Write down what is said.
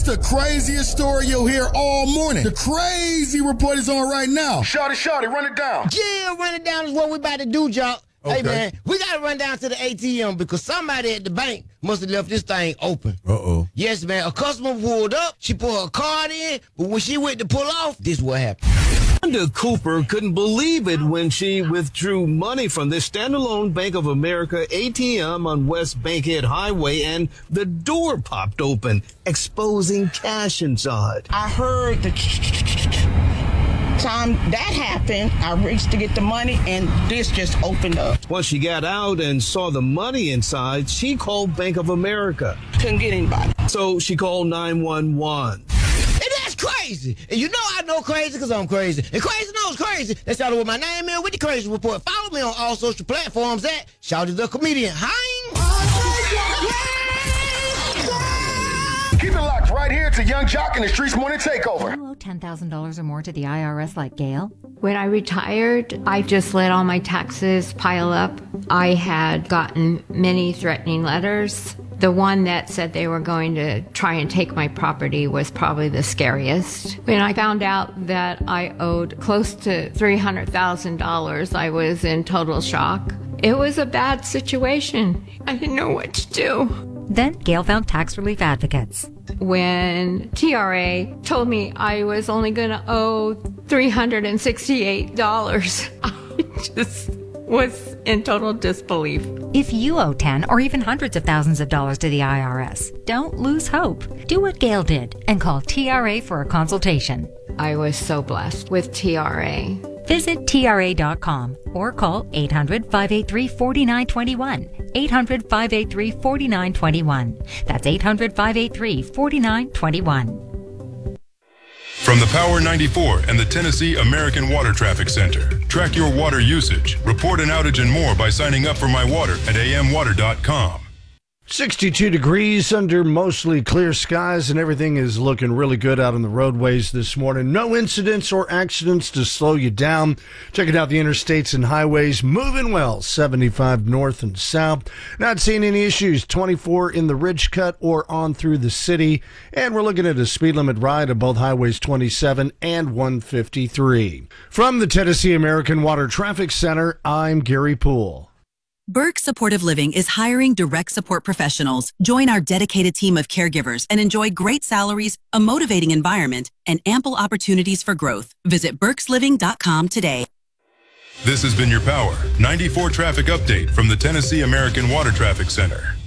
the craziest story you'll hear all morning. The crazy report is on right now. Shawty, run it down. Yeah, run it down is what we about to do, y'all. Okay. Hey, man, we got to run down to the ATM because somebody at the bank must have left this thing open. Uh-oh. Yes, man. A customer pulled up. She put her card in, but when she went to pull off, this is what happened. Wanda Cooper couldn't believe it when she withdrew money from this standalone Bank of America ATM on West Bankhead Highway, and the door popped open, exposing cash inside. I heard the time that happened, I reached to get the money, and this just opened up. Once she got out and saw the money inside, she called Bank of America. Couldn't get anybody. So she called 911. Crazy. And you know I know crazy because I'm crazy. And crazy knows crazy. That's all what my name is with the Crazy Report. Follow me on all social platforms at Shawty the Comedian. Keep it locked right here to Young Jock and the Streets Morning Takeover. You owe $10,000 or more to the IRS like Gail? When I retired, I just let all my taxes pile up. I had gotten many threatening letters. The one that said they were going to try and take my property was probably the scariest. When I found out that I owed close to $300,000, I was in total shock. It was a bad situation. I didn't know what to do. Then Gail found tax relief advocates. When TRA told me I was only going to owe $368, I just was in total disbelief. If you owe 10 or even hundreds of thousands of dollars to the IRS, don't lose hope. Do what Gail did and call TRA for a consultation. I was so blessed with TRA. Visit TRA.com or call 800-583-4921. 800-583-4921. That's 800-583-4921. From the Power 94 and the Tennessee American Water Traffic Center. Track your water usage, report an outage and more by signing up for My Water at amwater.com. 62 degrees under mostly clear skies, and everything is looking really good out on the roadways this morning. No incidents or accidents to slow you down. Checking out the interstates and highways, moving well, 75 north and south. Not seeing any issues, 24 in the Ridge Cut or on through the city. And we're looking at a speed limit ride of both highways 27 and 153. From the Tennessee American Water Traffic Center, I'm Gary Poole. Burke Supportive Living is hiring direct support professionals. Join our dedicated team of caregivers and enjoy great salaries, a motivating environment, and ample opportunities for growth. Visit BurksLiving.com today. This has been your Power 94 traffic update from the Tennessee American Water Traffic Center.